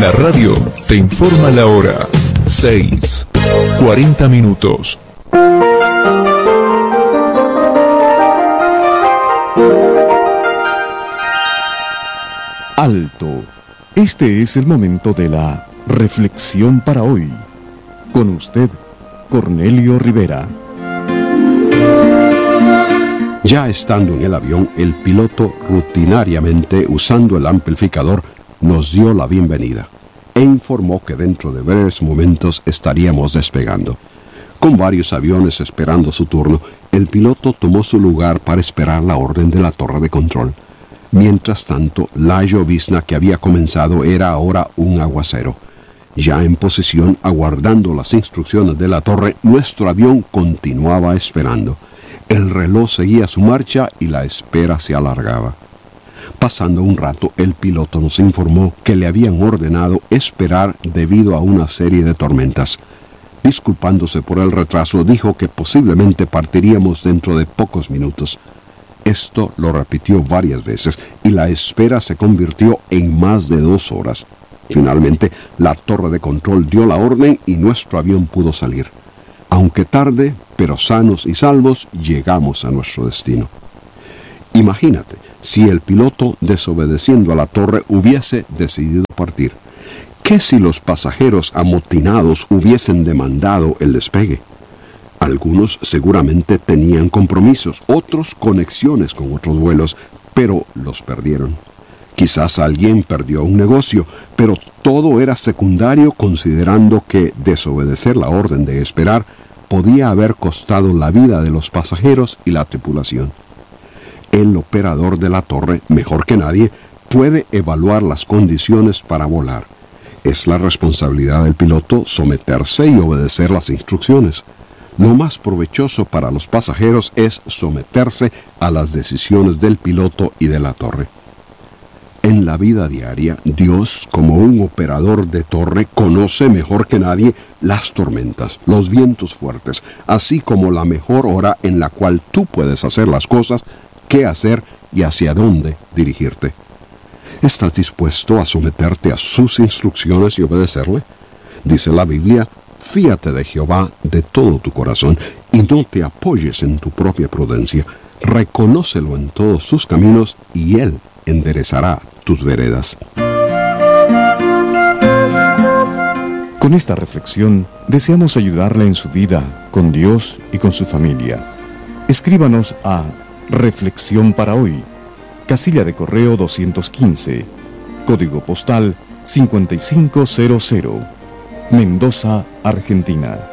La radio te informa la hora. 6:40. Alto. Este es el momento de la reflexión para hoy. Con usted, Cornelio Rivera. Ya estando en el avión, el piloto rutinariamente, usando el amplificador, nos dio la bienvenida e informó que dentro de breves momentos estaríamos despegando. Con varios aviones esperando su turno, el piloto tomó su lugar para esperar la orden de la torre de control. Mientras tanto, la llovizna que había comenzado era ahora un aguacero. Ya en posición, aguardando las instrucciones de la torre, nuestro avión continuaba esperando. El reloj seguía su marcha y la espera se alargaba. Pasando un rato, el piloto nos informó que le habían ordenado esperar debido a una serie de tormentas. Disculpándose por el retraso, dijo que posiblemente partiríamos dentro de pocos minutos. Esto lo repitió varias veces y la espera se convirtió en más de 2 horas. Finalmente, la torre de control dio la orden y nuestro avión pudo salir. Aunque tarde, pero sanos y salvos, llegamos a nuestro destino. Imagínate si el piloto, desobedeciendo a la torre, hubiese decidido partir. ¿Qué si los pasajeros amotinados hubiesen demandado el despegue? Algunos seguramente tenían compromisos, otros conexiones con otros vuelos, pero los perdieron. Quizás alguien perdió un negocio, pero todo era secundario considerando que desobedecer la orden de esperar podía haber costado la vida de los pasajeros y la tripulación. El operador de la torre, mejor que nadie, puede evaluar las condiciones para volar. Es la responsabilidad del piloto someterse y obedecer las instrucciones. Lo más provechoso para los pasajeros es someterse a las decisiones del piloto y de la torre. En la vida diaria, Dios, como un operador de torre, conoce mejor que nadie las tormentas, los vientos fuertes, así como la mejor hora en la cual tú puedes hacer las cosas, qué hacer y hacia dónde dirigirte. ¿Estás dispuesto a someterte a sus instrucciones y obedecerle? Dice la Biblia: fíate de Jehová de todo tu corazón y no te apoyes en tu propia prudencia. Reconócelo en todos tus caminos y Él enderezará tus veredas. Con esta reflexión, deseamos ayudarle en su vida, con Dios y con su familia. Escríbanos a Reflexión para Hoy, casilla de correo 215, código postal 5500, Mendoza, Argentina.